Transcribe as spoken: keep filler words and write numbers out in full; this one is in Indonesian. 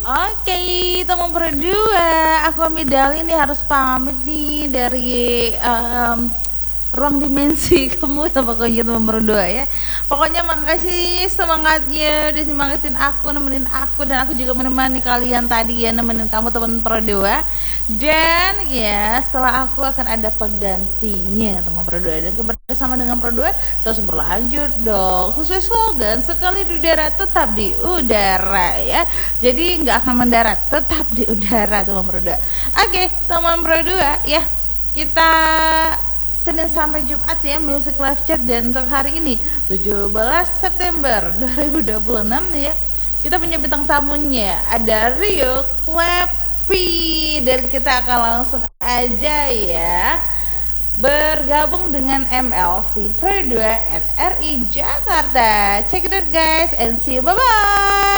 Oke, teman berdua, aku Amidali nih harus pamit nih dari em, ruang dimensi kamu ya pokoknya teman berdua ya. Pokoknya makasih semangatnya udah semangatin aku, nemenin aku dan aku juga menemani kalian tadi ya, nemenin kamu teman berdua. Dan ya setelah aku akan ada penggantinya teman berdua dan bersama dengan berdua terus berlanjut dong sesuai slogan sekali di udara tetap di udara ya. Jadi nggak akan mendarat, tetap di udara teman berdua. Oke teman berdua ya, kita Senin sampai Jumat ya Music Live Chat, dan untuk hari ini tujuh belas September dua ribu dua puluh enam ya, kita punya bintang tamunya ada Rio Klepi, dan kita akan langsung aja ya bergabung dengan M L C Pro dua N R I Jakarta. Check it out guys and see you, bye bye.